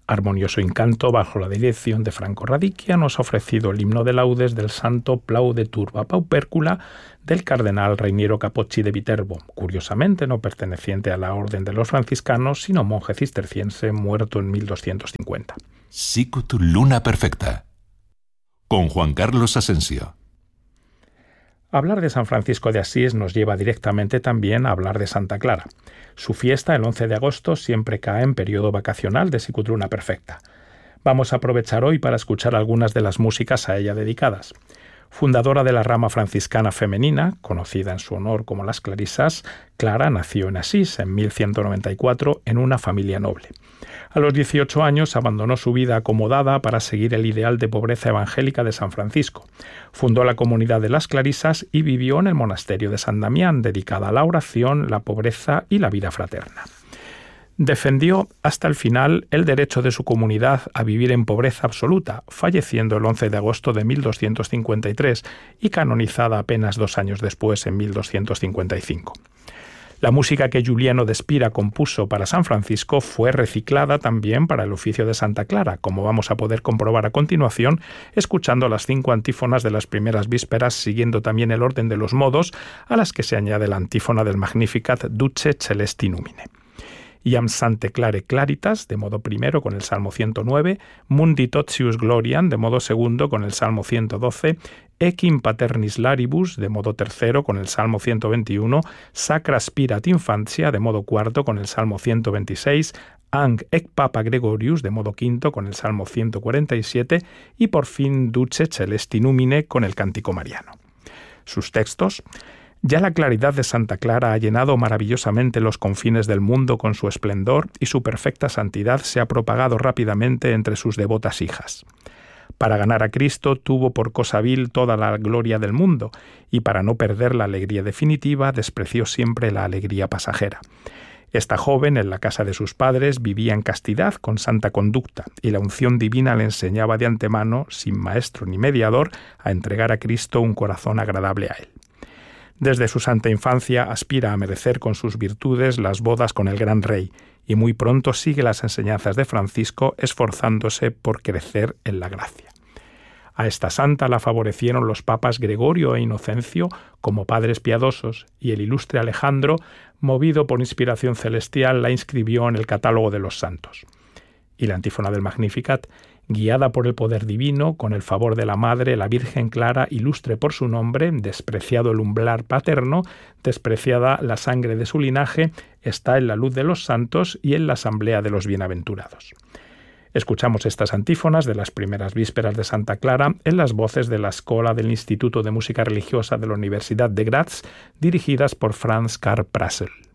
Armonioso Incanto, bajo la dirección de Franco Radicchia, nos ha ofrecido el himno de laudes del santo Plaude Turba Paupercula del cardenal Reiniero Capocci de Viterbo, curiosamente no perteneciente a la orden de los franciscanos, sino monje cisterciense muerto en 1250. Sicut Luna Perfecta, con Juan Carlos Asensio. Hablar de San Francisco de Asís nos lleva directamente también a hablar de Santa Clara. Su fiesta, el 11 de agosto, siempre cae en periodo vacacional de Sicut Luna Perfecta. Vamos a aprovechar hoy para escuchar algunas de las músicas a ella dedicadas. Fundadora de la rama franciscana femenina, conocida en su honor como las Clarisas, Clara nació en Asís en 1194 en una familia noble. A los 18 años abandonó su vida acomodada para seguir el ideal de pobreza evangélica de San Francisco. Fundó la comunidad de las Clarisas y vivió en el monasterio de San Damián, dedicada a la oración, la pobreza y la vida fraterna. Defendió hasta el final el derecho de su comunidad a vivir en pobreza absoluta, falleciendo el 11 de agosto de 1253 y canonizada apenas 2 años después, en 1255. La música que Giuliano de Spira compuso para San Francisco fue reciclada también para el oficio de Santa Clara, como vamos a poder comprobar a continuación, escuchando las 5 antífonas de las primeras vísperas, siguiendo también el orden de los modos, a las que se añade la antífona del Magnificat Duce Celesti Numine. Iam Sante Clare Claritas, de modo primero con el Salmo 109, Mundi Totius Gloriam, de modo segundo con el Salmo 112, Ecim Paternis Laribus, de modo tercero con el Salmo 121, Sacra Spirat Infantia, de modo cuarto con el Salmo 126, Ang ec Papa Gregorius, de modo quinto con el Salmo 147 y por fin Duce Celesti Numine con el Cántico Mariano. Sus textos: ya la claridad de Santa Clara ha llenado maravillosamente los confines del mundo con su esplendor y su perfecta santidad se ha propagado rápidamente entre sus devotas hijas. Para ganar a Cristo tuvo por cosa vil toda la gloria del mundo y para no perder la alegría definitiva despreció siempre la alegría pasajera. Esta joven, en la casa de sus padres, vivía en castidad con santa conducta y la unción divina le enseñaba de antemano, sin maestro ni mediador, a entregar a Cristo un corazón agradable a él. Desde su santa infancia aspira a merecer con sus virtudes las bodas con el gran rey y muy pronto sigue las enseñanzas de Francisco esforzándose por crecer en la gracia. A esta santa la favorecieron los papas Gregorio e Inocencio como padres piadosos y el ilustre Alejandro, movido por inspiración celestial, la inscribió en el catálogo de los santos. Y la antífona del Magnificat: guiada por el poder divino, con el favor de la Madre, la Virgen Clara, ilustre por su nombre, despreciado el umbral paterno, despreciada la sangre de su linaje, está en la luz de los santos y en la asamblea de los bienaventurados. Escuchamos estas antífonas de las primeras vísperas de Santa Clara en las voces de la Escola del Instituto de Música Religiosa de la Universidad de Graz, dirigidas por Franz Karl Prassel.